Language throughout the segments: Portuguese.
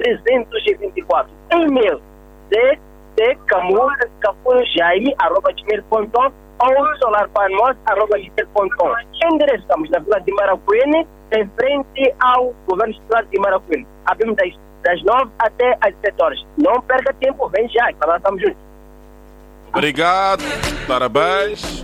324. E-mail ccamur.cafunjaí@gmail.com ou solarpanos@gmail.com. Endereço, estamos na Vila de Maracuene, em frente ao governo estadual de Maracuene. Abrimos das 9 até às 7 horas. Não perca tempo, vem já, que nós estamos juntos. Obrigado, parabéns.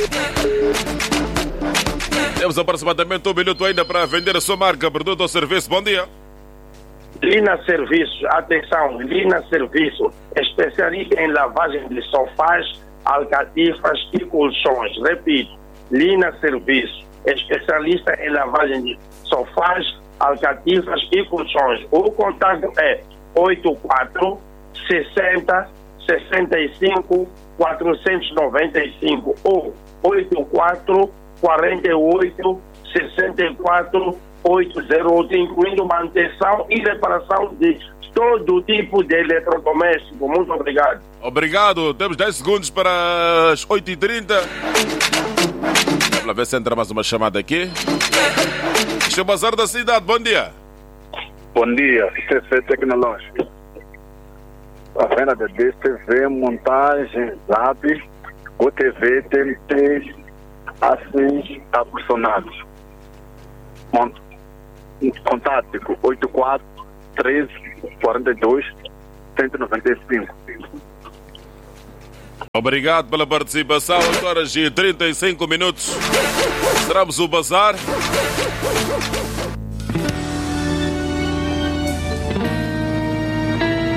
Temos aproximadamente 1 minuto ainda para vender a sua marca, produto ou serviço. Bom dia. Lina Serviço, atenção, Lina Serviço, especialista em lavagem de sofás, alcatifas e colchões. Repito, Lina Serviço, especialista em lavagem de sofás, alcatifas e colchões. O contato é 84 60 65 495 ou 84 48 64 808, incluindo manutenção e reparação de todo tipo de eletrodoméstico. Muito obrigado. Obrigado. Temos 10 segundos para as 8h30. Vamos ver se entra mais uma chamada aqui. Este é o Bazar da Cidade. Bom dia. Bom dia, CC Tecnológico. A venda de DSTV, montagem, ZAP, UTV, TNT, assim, aproximados. Contato 84 13 42 195. Obrigado pela participação. 8h35. Seramos o Bazar.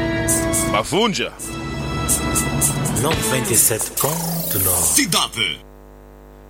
Mafunja 97.9 Cidade.